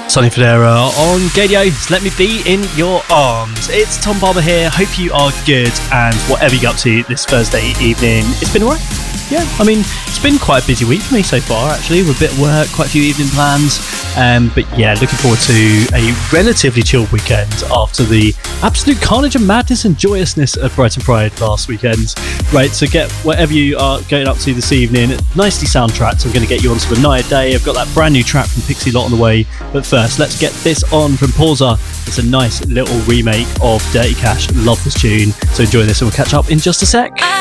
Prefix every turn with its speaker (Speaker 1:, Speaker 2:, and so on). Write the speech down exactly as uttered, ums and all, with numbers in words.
Speaker 1: Sonny Fodera on Gadio. Let me be in your arms. It's Tom Barber here. Hope you are good and whatever you get up to this Thursday evening, it's been alright. Yeah, I mean, it's been quite a busy week for me so far, actually, with a bit of work, quite a few evening plans. Um, but yeah, looking forward to a relatively chilled weekend after the absolute carnage and madness and joyousness of Brighton Pride last weekend. Right, so get whatever you are going up to this evening, nicely soundtracked. I'm going to get you onto Anaya Day. I've got that brand new track from Pixie Lot on the way. But first, let's get this on from Pausa. It's a nice little remake of Dirty Cash. Love this tune. So enjoy this and we'll catch up in just a sec.
Speaker 2: I